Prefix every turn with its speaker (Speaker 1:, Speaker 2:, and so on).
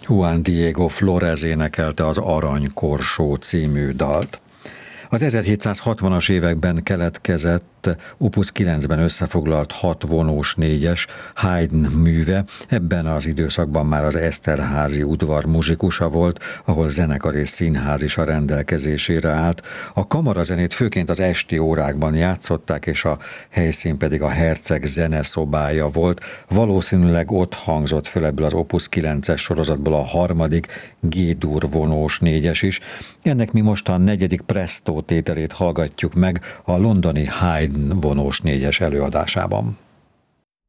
Speaker 1: Juan Diego Flórez énekelte az Arany Korsó című dalt. Az 1760-as években keletkezett Opus 9-ben összefoglalt 6 vonós négyes Haydn műve, ebben az időszakban már az Eszterházy udvar muzsikusa volt, ahol zenekar és színház is a rendelkezésére állt. A kamarazenét főként az esti órákban játszották, és a helyszín pedig a herceg zeneszobája volt. Valószínűleg ott hangzott föl ebből az Opus 9-es sorozatból a harmadik G-dur vonós négyes is. Ennek mi most a 4. Presto tételét hallgatjuk meg a londoni Haydn vonós négyes előadásában.